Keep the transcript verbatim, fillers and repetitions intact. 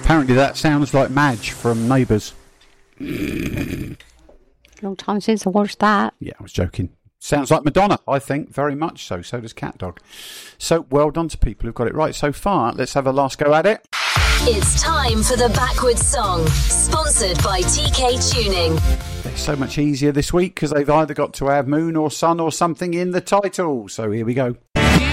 Apparently that sounds like Madge from Neighbours. Long time since I watched that. Yeah, I was joking. Sounds like Madonna, I think, very much so. So does Cat Dog. So well done to people who've got it right so far. Let's have a last go at it. It's time for the Backwards Song, sponsored by T K Tuning. It's so much easier this week because they've either got to have moon or sun or something in the title. So here we go.